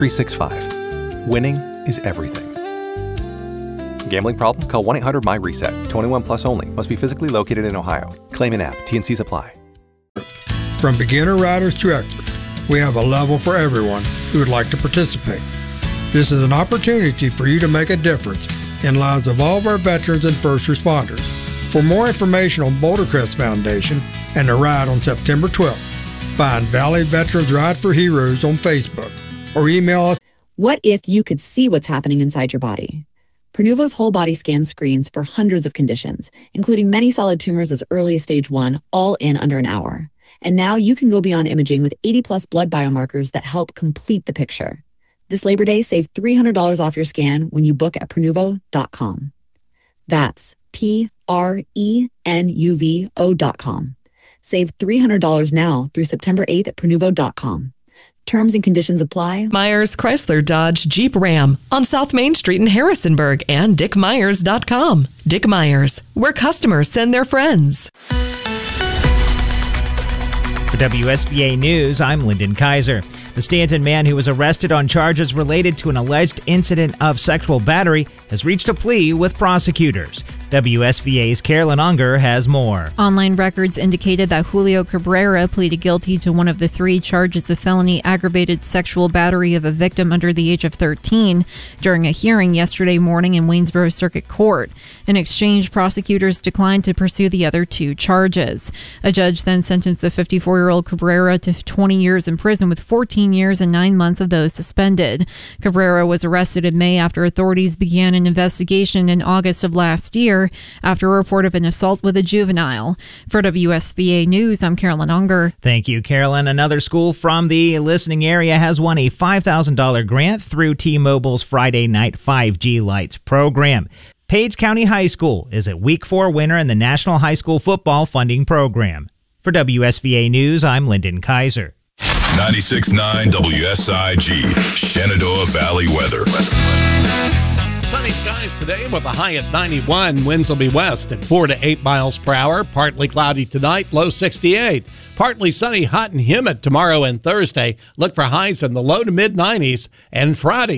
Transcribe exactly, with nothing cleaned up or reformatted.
three sixty-five. Winning is everything. Gambling problem? Call one eight hundred M Y reset. twenty-one plus only. Must be physically located in Ohio. Claim in app. T N Cs apply. From beginner riders to experts, we have a level for everyone who would like to participate. This is an opportunity for you to make a difference in lives of all of our veterans and first responders. For more information on Boulder Crest Foundation and the ride on September twelfth, find Valley Veterans Ride for Heroes on Facebook or email us. What if you could see what's happening inside your body? Prenuvo's whole body scan screens for hundreds of conditions, including many solid tumors as early as stage one, all in under an hour. And now you can go beyond imaging with eighty plus blood biomarkers that help complete the picture. This Labor Day, save three hundred dollars off your scan when you book at Prenuvo dot com. That's P R E N U V O dot com. Save three hundred dollars now through September eighth at Prenuvo dot com. Terms and conditions apply. Myers Chrysler Dodge Jeep Ram on South Main Street in Harrisonburg and dick myers dot com. Dick Myers, where customers send their friends. For W S V A News, I'm Lyndon Kaiser. The Stanton man who was arrested on charges related to an alleged incident of sexual battery has reached a plea with prosecutors. W S V A's Carolyn Unger has more. Online records indicated that Julio Cabrera pleaded guilty to one of the three charges of felony aggravated sexual battery of a victim under the age of thirteen during a hearing yesterday morning in Waynesboro Circuit Court. In exchange, prosecutors declined to pursue the other two charges. A judge then sentenced the fifty-four-year-old Cabrera to twenty years in prison with fourteen years and nine months of those suspended. Cabrera was arrested in May after authorities began an investigation in August of last year after a report of an assault with a juvenile. For W S V A News, I'm Carolyn Unger. Thank you, Carolyn. Another school from the listening area has won a five thousand dollars grant through T-Mobile's Friday Night five G Lights program. Page County High School is a Week four winner in the National High School Football Funding Program. For W S V A News, I'm Lyndon Kaiser. ninety-six point nine W S I G, Shenandoah Valley weather. Sunny skies today with a high at ninety-one. Winds will be west at four to eight miles per hour. Partly cloudy tonight, low sixty-eight. Partly sunny, hot and humid tomorrow and Thursday. Look for highs in the low to mid nineties. And Friday,